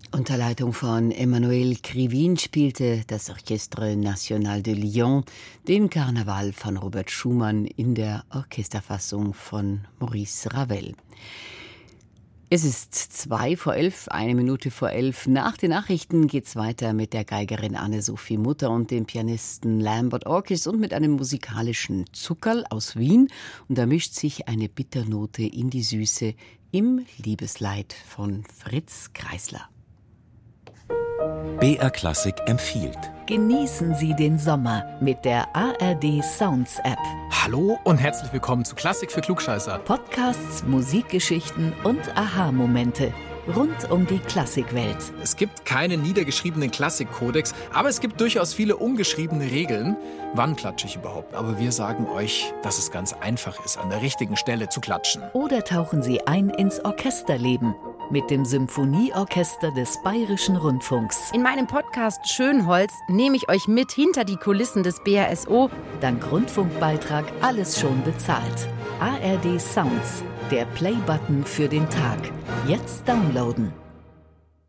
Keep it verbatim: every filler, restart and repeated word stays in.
Unter Leitung von Emmanuel Krivine spielte das Orchestre National de Lyon den Karneval von Robert Schumann in der Orchesterfassung von Maurice Ravel. Es ist zwei vor elf, eine Minute vor elf. Nach den Nachrichten geht's weiter mit der Geigerin Anne-Sophie Mutter und dem Pianisten Lambert Orkis und mit einem musikalischen Zuckerl aus Wien. Und da mischt sich eine Bitternote in die Süße im Liebesleid von Fritz Kreisler. B R Klassik empfiehlt. Genießen Sie den Sommer mit der A R D Sounds App. Hallo und herzlich willkommen zu Klassik für Klugscheißer. Podcasts, Musikgeschichten und Aha-Momente rund um die Klassikwelt. Es gibt keine niedergeschriebenen Klassikkodex, aber es gibt durchaus viele ungeschriebene Regeln. Wann klatsche ich überhaupt? Aber wir sagen euch, dass es ganz einfach ist, an der richtigen Stelle zu klatschen. Oder tauchen Sie ein ins Orchesterleben mit dem Symphonieorchester des Bayerischen Rundfunks. In meinem Podcast Schönholz nehme ich euch mit hinter die Kulissen des B R S O. Dank Rundfunkbeitrag alles schon bezahlt. A R D Sounds, der Playbutton für den Tag. Jetzt downloaden.